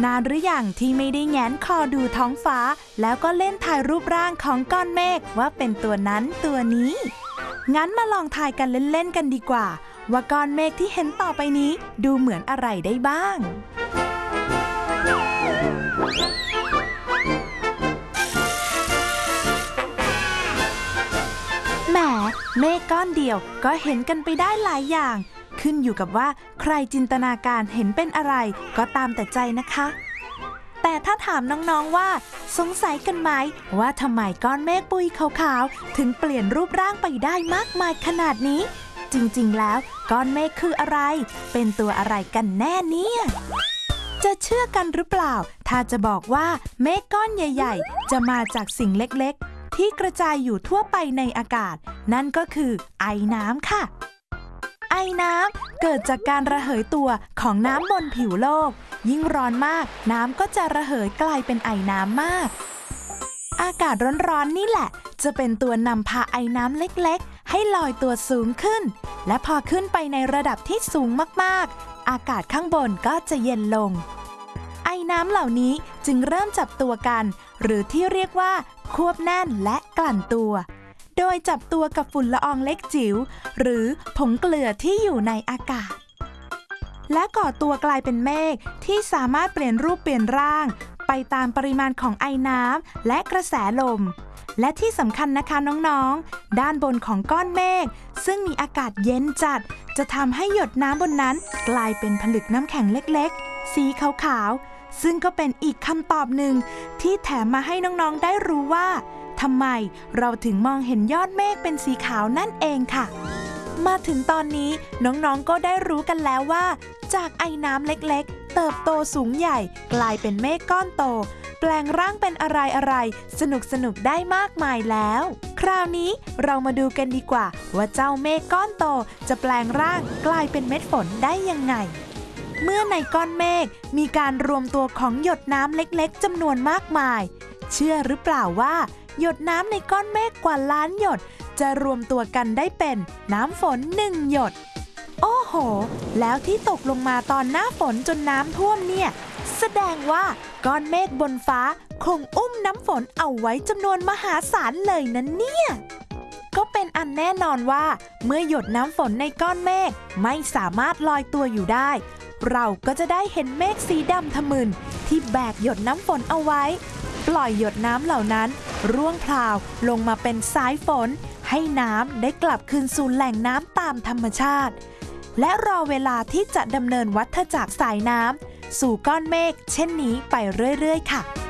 นานหรือยังที่ไม่ได้แง้นคอดูท้องฟ้าแล้วก็เล่นทายรูปร่างของก้อนเมฆว่าเป็นตัวนั้นตัวนี้งั้นมาลองทายกันเล่นๆกันดีกว่าว่าก้อนเมฆที่เห็นต่อไปนี้ดูเหมือนอะไรได้บ้างแหมเมฆก้อนเดียวก็เห็นกันไปได้หลายอย่างขึ้นอยู่กับว่าใครจินตนาการเห็นเป็นอะไรก็ตามแต่ใจนะคะแต่ถ้าถามน้องๆว่าสงสัยกันไหมว่าทำไมก้อนเมฆปุยขาวๆถึงเปลี่ยนรูปร่างไปได้มากมายขนาดนี้จริงๆแล้วก้อนเมฆคืออะไรเป็นตัวอะไรกันแน่เนี่ยจะเชื่อกันหรือเปล่าถ้าจะบอกว่าเมฆก้อนใหญ่ๆจะมาจากสิ่งเล็กๆที่กระจายอยู่ทั่วไปในอากาศนั่นก็คือไอน้ำค่ะไอน้ำเกิดจากการระเหยตัวของน้ำบนผิวโลกยิ่งร้อนมากน้ำก็จะระเหยกลายเป็นไอน้ำมากอากาศร้อนๆนี่แหละจะเป็นตัวนำพาไอน้ำเล็กๆให้ลอยตัวสูงขึ้นและพอขึ้นไปในระดับที่สูงมากๆอากาศข้างบนก็จะเย็นลงไอน้ำเหล่านี้จึงเริ่มจับตัวกันหรือที่เรียกว่าควบแน่นและกลั่นตัวโดยจับตัวกับฝุ่นละอองเล็กจิ๋วหรือผงเกลือที่อยู่ในอากาศและก่อตัวกลายเป็นเมฆที่สามารถเปลี่ยนรูปเปลี่ยนร่างไปตามปริมาณของไอน้ำและกระแสลมและที่สำคัญนะคะน้องๆด้านบนของก้อนเมฆซึ่งมีอากาศเย็นจัดจะทำให้หยดน้ำบนนั้นกลายเป็นผลึกน้ำแข็งเล็กๆสีขาวๆซึ่งก็เป็นอีกคำตอบหนึ่งที่แถมมาให้น้องๆได้รู้ว่าทำไมเราถึงมองเห็นยอดเมฆเป็นสีขาวนั่นเองค่ะมาถึงตอนนี้น้องๆก็ได้รู้กันแล้วว่าจากไอน้ำเล็กๆเติบโตสูงใหญ่กลายเป็นเมฆก้อนโตแปลงร่างเป็นอะไรๆสนุกได้มากมายแล้วคราวนี้เรามาดูกันดีกว่าว่าเจ้าเมฆก้อนโตจะแปลงร่างกลายเป็นเม็ดฝนได้ยังไงเมื่อในก้อนเมฆมีการรวมตัวของหยดน้ำเล็กๆจำนวนมากมายเชื่อหรือเปล่าว่าหยดน้ำในก้อนเมฆกว่าล้านหยดจะรวมตัวกันได้เป็นน้ำฝน1หยดโอ้โหแล้วที่ตกลงมาตอนหน้าฝนจนน้ำท่วมเนี่ยแสดงว่าก้อนเมฆบนฟ้าคงอุ้มน้ำฝนเอาไว้จำนวนมหาศาลเลยนะเนี่ยก็เป็นอันแน่นอนว่าเมื่อหยดน้ำฝนในก้อนเมฆไม่สามารถลอยตัวอยู่ได้เราก็จะได้เห็นเมฆสีดำทะมึนที่แบกหยดน้ำฝนเอาไว้ปล่อยหยดน้ำเหล่านั้นร่วงพราวลงมาเป็นสายฝนให้น้ำได้กลับคืนสู่แหล่งน้ำตามธรรมชาติและรอเวลาที่จะดำเนินวัฏจักรสายน้ำสู่ก้อนเมฆเช่นนี้ไปเรื่อยๆค่ะ